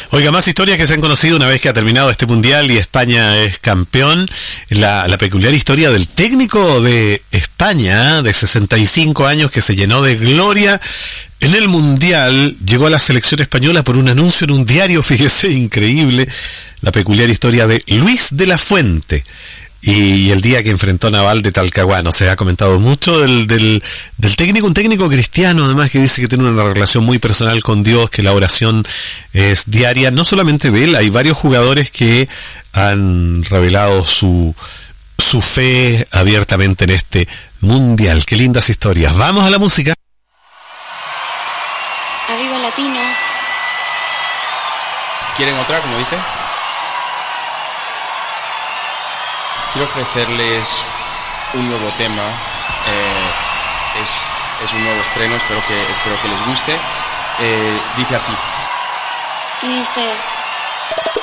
Oiga, más historias que se han conocido una vez que ha terminado este mundial y España es campeón. La peculiar historia del técnico de España, de 65 años, que se llenó de gloria en el mundial, llegó a la selección española por un anuncio en un diario, fíjese, increíble. La peculiar historia de Luis de la Fuente. Y el día que enfrentó a Naval de Talcahuano. Se ha comentado mucho del técnico, un técnico cristiano además, que dice que tiene una relación muy personal con Dios, que la oración es diaria, no solamente de él, hay varios jugadores que han revelado su fe abiertamente en este mundial. Qué lindas historias. Vamos a la música. Arriba Latinos. ¿Quieren otra, como dice? Quiero ofrecerles un nuevo tema, es un nuevo estreno, espero que les guste. Dice así. Y dice...